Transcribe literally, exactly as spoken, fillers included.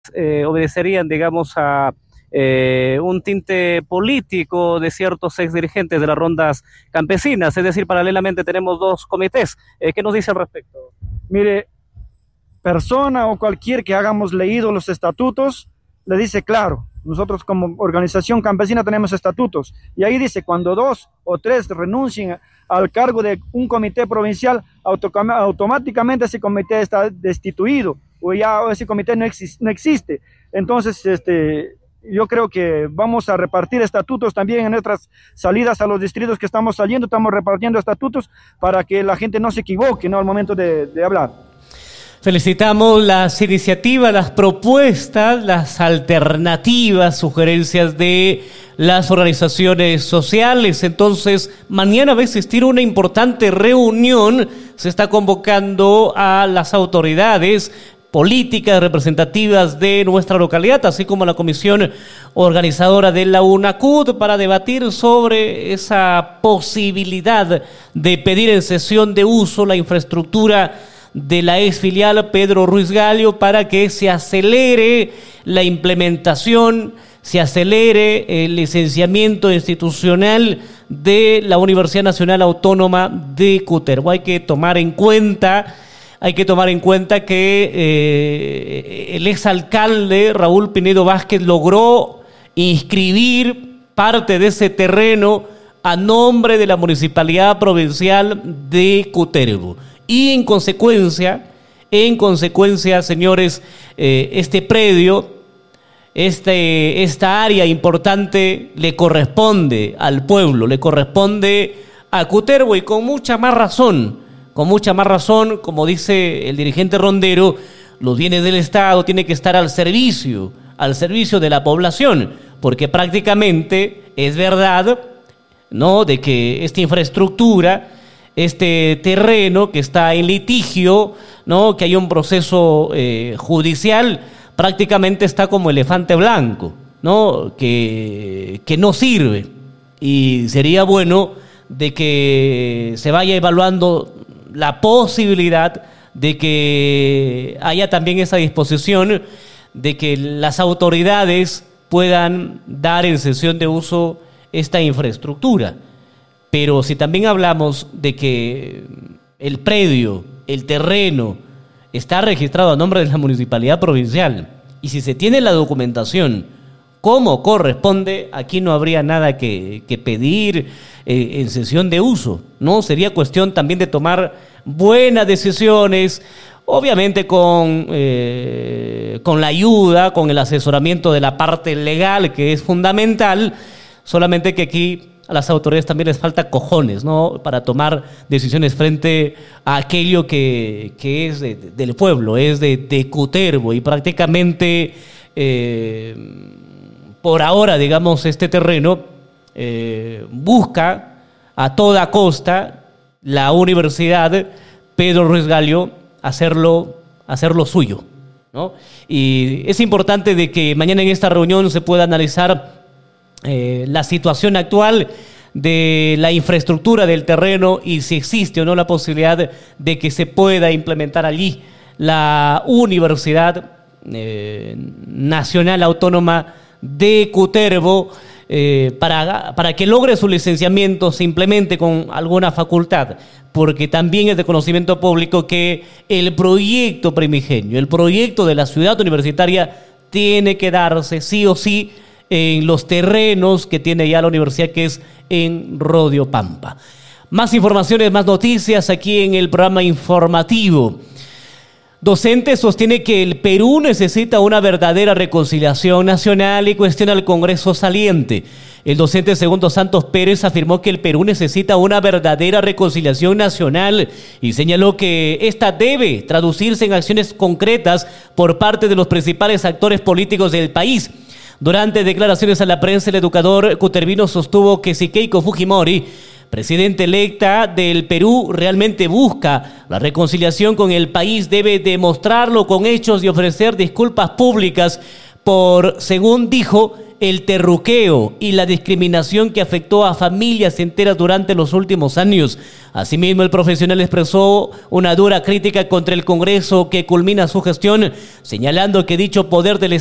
eh, obedecerían, digamos, a eh, un tinte político de ciertos ex dirigentes de las rondas campesinas. Es decir, paralelamente tenemos dos comités. Eh, ¿Qué nos dice al respecto? Mire, persona o cualquier que hayamos leído los estatutos, le dice claro, nosotros como organización campesina tenemos estatutos, y ahí dice, cuando dos o tres renuncien al cargo de un comité provincial, automáticamente ese comité está destituido, o ya ese comité no, exi no existe. Entonces, este, yo creo que vamos a repartir estatutos también en nuestras salidas a los distritos que estamos saliendo, estamos repartiendo estatutos para que la gente no se equivoque, ¿no?, al momento de, de hablar. Felicitamos las iniciativas, las propuestas, las alternativas, sugerencias de las organizaciones sociales. Entonces, mañana va a existir una importante reunión. Se está convocando a las autoridades políticas representativas de nuestra localidad, así como a la comisión organizadora de la UNACUD, para debatir sobre esa posibilidad de pedir en sesión de uso la infraestructura de la ex filial Pedro Ruiz Gallo para que se acelere la implementación, se acelere el licenciamiento institucional de la Universidad Nacional Autónoma de Cutervo. Hay que tomar en cuenta, hay que tomar en cuenta que eh, el exalcalde Raúl Pinedo Vázquez logró inscribir parte de ese terreno a nombre de la Municipalidad Provincial de Cutervo. Y en consecuencia, en consecuencia, señores, eh, este predio, este, esta área importante le corresponde al pueblo, le corresponde a Cutervo, y con mucha más razón, con mucha más razón, como dice el dirigente rondero, los bienes del Estado tienen que estar al servicio, al servicio de la población, porque prácticamente es verdad, ¿no?, de que esta infraestructura, este terreno que está en litigio, ¿no?, que hay un proceso eh, judicial, prácticamente está como elefante blanco, ¿no?, que, que no sirve, y sería bueno de que se vaya evaluando la posibilidad de que haya también esa disposición de que las autoridades puedan dar en sesión de uso esta infraestructura. Pero si también hablamos de que el predio, el terreno, está registrado a nombre de la Municipalidad Provincial, y si se tiene la documentación como corresponde, aquí no habría nada que, que pedir eh, en sesión de uso, ¿no? Sería cuestión también de tomar buenas decisiones, obviamente con, eh, con la ayuda, con el asesoramiento de la parte legal, que es fundamental, solamente que aquí a las autoridades también les falta cojones, ¿no?, para tomar decisiones frente a aquello que, que es de, de, del pueblo, es de, de Cutervo, y prácticamente eh, por ahora, digamos, este terreno eh, busca a toda costa la Universidad Pedro Ruiz Gallo hacerlo, hacerlo suyo, ¿no? Y es importante de que mañana en esta reunión se pueda analizar Eh, la situación actual de la infraestructura del terreno y si existe o no la posibilidad de que se pueda implementar allí la Universidad eh, Nacional Autónoma de Cutervo eh, para, para que logre su licenciamiento, se implemente con alguna facultad, porque también es de conocimiento público que el proyecto primigenio, el proyecto de la ciudad universitaria tiene que darse sí o sí en los terrenos que tiene ya la universidad, que es en Rodio Pampa. Más informaciones, más noticias aquí en el programa informativo. Docente sostiene que el Perú necesita una verdadera reconciliación nacional y cuestiona al Congreso saliente. El docente Segundo Santos Pérez afirmó que el Perú necesita una verdadera reconciliación nacional y señaló que esta debe traducirse en acciones concretas por parte de los principales actores políticos del país. Durante declaraciones a la prensa, el educador cutervino sostuvo que si Keiko Fujimori, presidenta electa del Perú, realmente busca la reconciliación con el país, debe demostrarlo con hechos y ofrecer disculpas públicas por, según dijo, el terruqueo y la discriminación que afectó a familias enteras durante los últimos años. Asimismo, el profesional expresó una dura crítica contra el Congreso que culmina su gestión, señalando que dicho poder del